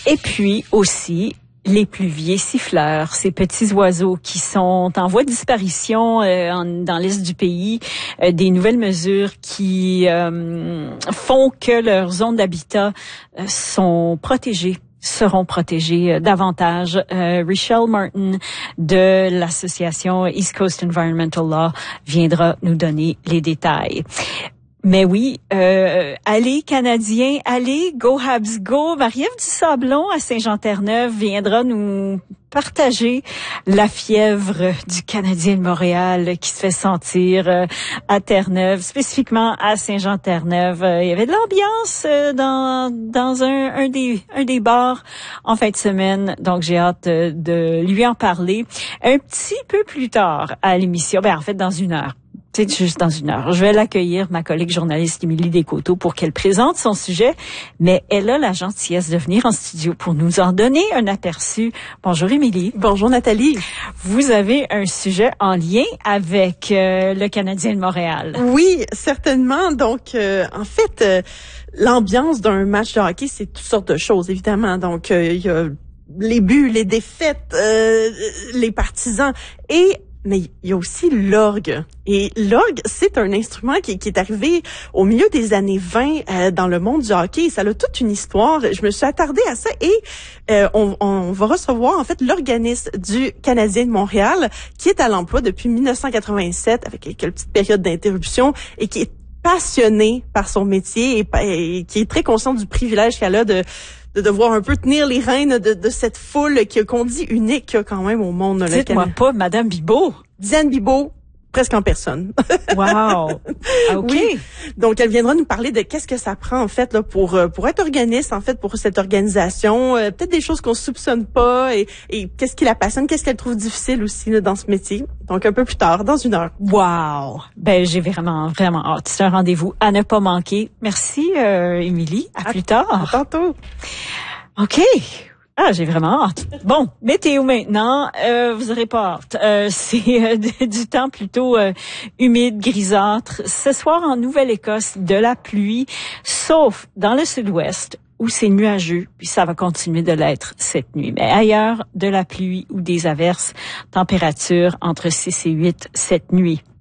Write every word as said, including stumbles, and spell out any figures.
Et puis aussi, les pluviers siffleurs, ces petits oiseaux qui sont en voie de disparition euh, en, dans l'est du pays, euh, des nouvelles mesures qui euh, font que leurs zones d'habitat euh, sont protégées. seront protégés euh, davantage. Euh, Richelle Martin de l'association East Coast Environmental Law viendra nous donner les détails. Mais oui, euh, allez Canadiens, allez, go Habs go. Marie-Ève Dusablon à Saint-Jean-Terre-Neuve viendra nous partager la fièvre du Canadien de Montréal qui se fait sentir euh, à Terre-Neuve, spécifiquement à Saint-Jean-Terre-Neuve. Euh, il y avait de l'ambiance euh, dans dans un, un des un des bars en fin de semaine, donc j'ai hâte euh, de lui en parler un petit peu plus tard à l'émission. Ben en fait dans une heure. C'est juste dans une heure. Je vais l'accueillir, ma collègue journaliste Émilie Descoteaux, pour qu'elle présente son sujet, mais elle a la gentillesse de venir en studio pour nous en donner un aperçu. Bonjour Émilie. Bonjour Nathalie. Vous avez un sujet en lien avec euh, le Canadien de Montréal. Oui, certainement. Donc, euh, en fait, euh, l'ambiance d'un match de hockey, c'est toutes sortes de choses, évidemment. Donc, euh, il y a les buts, les défaites, euh, les partisans et mais il y a aussi l'orgue. Et l'orgue, c'est un instrument qui, qui est arrivé au milieu des années vingt euh, dans le monde du hockey. Ça a toute une histoire. Je me suis attardée à ça et euh, on, on va recevoir en fait l'organiste du Canadien de Montréal qui est à l'emploi depuis dix-neuf cent quatre-vingt-sept avec quelques petites périodes d'interruption et qui est passionné par son métier et, et qui est très conscient du privilège qu'elle a de de devoir un peu tenir les rênes de, de cette foule qui qu'on dit unique quand même au monde. Dites-moi pas Madame Bibeau. Diane Bibeau, presque en personne. Wow. OK. Oui. Donc elle viendra nous parler de qu'est-ce que ça prend en fait là pour pour être organiste en fait pour cette organisation, euh, peut-être des choses qu'on soupçonne pas et, et qu'est-ce qui la passionne, qu'est-ce qu'elle trouve difficile aussi là, dans ce métier. Donc un peu plus tard, dans une heure. Wow. Ben j'ai vraiment vraiment hâte. C'est un rendez-vous à ne pas manquer. Merci euh, Émilie. À, à plus tard. À tantôt. OK. Ah, j'ai vraiment hâte. Bon, météo maintenant, euh, vous aurez pas hâte. Euh, c'est euh, du temps plutôt euh, humide, grisâtre. Ce soir en Nouvelle-Écosse, de la pluie, sauf dans le sud-ouest où c'est nuageux, puis ça va continuer de l'être cette nuit. Mais ailleurs, de la pluie ou des averses, température entre six et huit cette nuit.